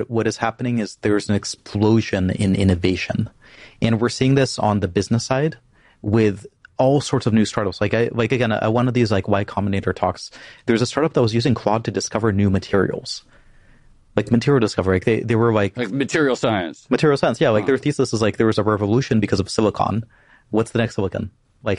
what is happening is there's an explosion in innovation. And we're seeing this on the business side with all sorts of new startups. Like again, one of these like Y Combinator talks, there's a startup that was using Claude to discover new materials. Like material discovery. Like they were like material science. Material science, yeah. Like their thesis is like there was a revolution because of silicon. What's the next silicon?